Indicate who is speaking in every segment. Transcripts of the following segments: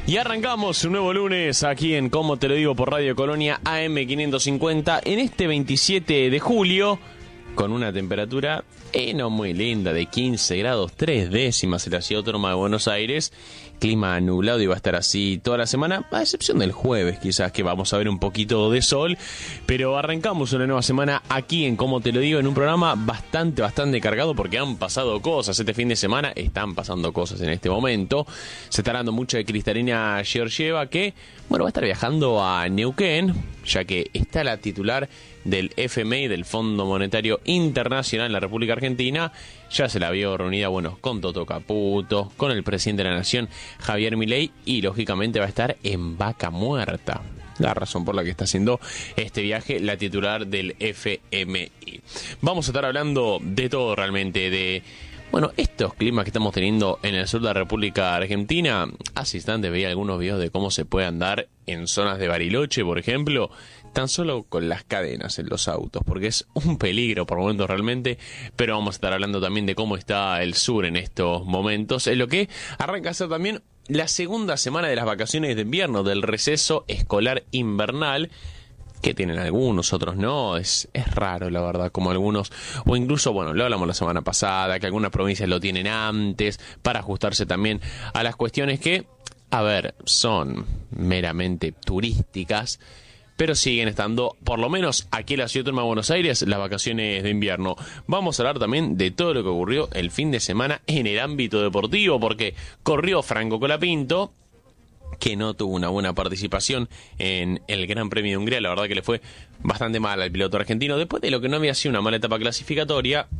Speaker 1: Y arrancamos un nuevo lunes aquí en Como Te Lo Digo por Radio Colonia AM550 en este 27 de julio con una temperatura no muy linda de 15 grados 3 décimas en la ciudad autónoma de Buenos Aires. Clima nublado y va a estar así toda la semana, a excepción del jueves quizás que vamos a ver un poquito de sol, pero arrancamos una nueva semana aquí en Como Te Lo Digo en un programa bastante cargado porque han pasado cosas este fin de semana, están pasando cosas en este momento. Se está hablando mucho de Kristalina Georgieva que, bueno, va a estar viajando a Neuquén, ya que está la titular del FMI, del Fondo Monetario Internacional en la República Argentina. Ya se la vio reunida, bueno, con Toto Caputo, con el presidente de la Nación, Javier Milei, y lógicamente va a estar en Vaca Muerta. La razón por la que está haciendo este viaje la titular del FMI. Vamos a estar hablando de todo realmente, de, bueno, estos climas que estamos teniendo en el sur de la República Argentina. Hace instantes veía algunos videos de cómo se puede andar en zonas de Bariloche, por ejemplo, tan solo con las cadenas en los autos, porque es un peligro por momentos realmente, pero vamos a estar hablando también de cómo está el sur en estos momentos, en lo que arranca a ser también la segunda semana de las vacaciones de invierno, del receso escolar invernal, que tienen algunos, otros no. Es raro, la verdad, como algunos, o incluso, bueno, lo hablamos la semana pasada, que algunas provincias lo tienen antes, para ajustarse también a las cuestiones que, a ver, son meramente turísticas, pero siguen estando, por lo menos aquí en la ciudad autónoma de Buenos Aires, las vacaciones de invierno. Vamos a hablar también de todo lo que ocurrió el fin de semana en el ámbito deportivo, porque corrió Franco Colapinto, que no tuvo una buena participación en el Gran Premio de Hungría. La verdad que le fue bastante mal al piloto argentino, después de lo que no había sido una mala etapa clasificatoria.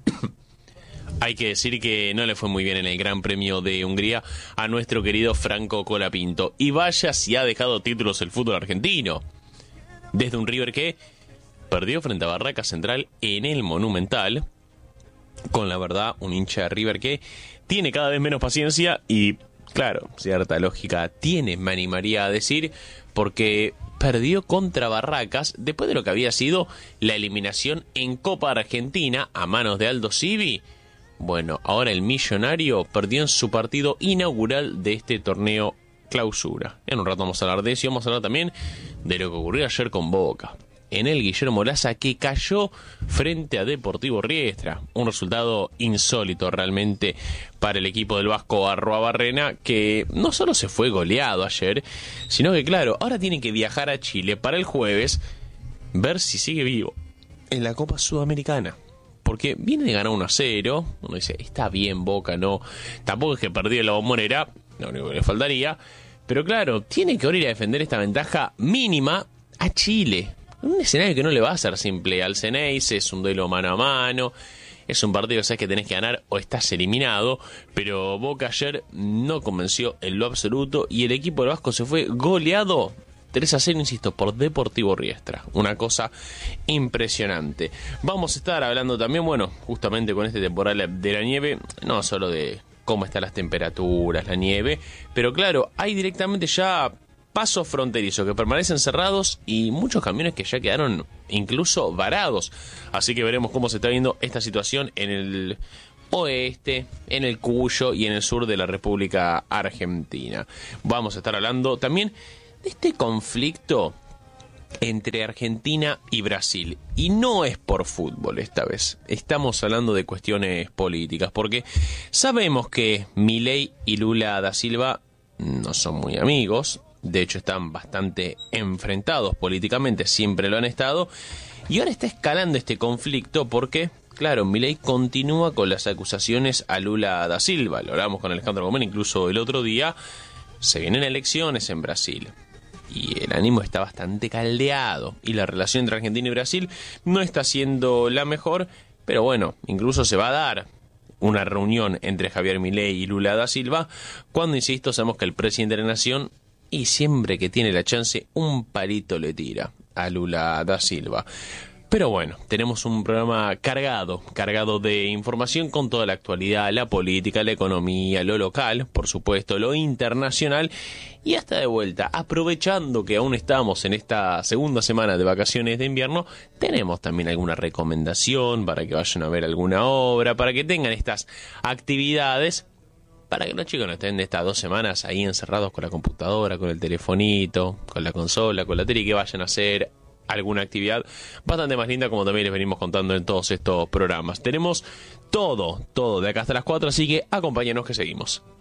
Speaker 1: Hay que decir que no le fue muy bien en el Gran Premio de Hungría a nuestro querido Franco Colapinto. Y vaya si ha dejado títulos el fútbol argentino. Desde un River que perdió frente a Barraca Central en el Monumental, con la verdad un hincha de River que tiene cada vez menos paciencia y, claro, cierta lógica tiene, me animaría a decir, porque perdió contra Barracas después de lo que había sido la eliminación en Copa Argentina a manos de Aldo Civi. Bueno, ahora el millonario perdió en su partido inaugural de este torneo Clausura. En un rato vamos a hablar de eso y vamos a hablar también de lo que ocurrió ayer con Boca. En el Guillermo Laza, que cayó frente a Deportivo Riestra. Un resultado insólito realmente para el equipo del Vasco Arruabarrena, que no solo se fue goleado ayer, sino que, claro, ahora tiene que viajar a Chile para el jueves, ver si sigue vivo en la Copa Sudamericana. Porque viene de ganar 1-0, uno dice, está bien Boca, no, tampoco es que perdió la Bombonera, lo único que le faltaría, pero claro, tiene que ir a defender esta ventaja mínima a Chile. Un escenario que no le va a ser simple al Ceneice, es un duelo mano a mano, es un partido que sabes que tenés que ganar o estás eliminado, pero Boca ayer no convenció en lo absoluto y el equipo del Vasco se fue goleado 3-0, insisto, por Deportivo Riestra. Una cosa impresionante. Vamos a estar hablando también, bueno, justamente con este temporal de la nieve, no solo de cómo están las temperaturas, la nieve, pero claro, hay directamente ya pasos fronterizos que permanecen cerrados y muchos camiones que ya quedaron incluso varados. Así que veremos cómo se está viendo esta situación en el oeste, en el Cuyo y en el sur de la República Argentina. Vamos a estar hablando también de este conflicto entre Argentina y Brasil. Y no es por fútbol esta vez. Estamos hablando de cuestiones políticas, porque sabemos que Milei y Lula da Silva no son muy amigos. De hecho, están bastante enfrentados políticamente, siempre lo han estado. Y ahora está escalando este conflicto porque, claro, Milei continúa con las acusaciones a Lula da Silva. Lo hablamos con Alejandro Gómez incluso el otro día. Se vienen elecciones en Brasil y el ánimo está bastante caldeado y la relación entre Argentina y Brasil no está siendo la mejor, pero bueno, incluso se va a dar una reunión entre Javier Milei y Lula da Silva cuando, insisto, sabemos que el presidente de la Nación, y siempre que tiene la chance, un palito le tira a Lula da Silva. Pero bueno, tenemos un programa cargado de información con toda la actualidad, la política, la economía, lo local, por supuesto, lo internacional y hasta de vuelta, aprovechando que aún estamos en esta segunda semana de vacaciones de invierno, tenemos también alguna recomendación para que vayan a ver alguna obra, para que tengan estas actividades para que los chicos no estén de estas 2 semanas ahí encerrados con la computadora, con el telefonito, con la consola, con la tele, y que vayan a hacer alguna actividad bastante más linda, como también les venimos contando en todos estos programas. Tenemos todo de acá hasta las 4, así que acompáñenos que seguimos.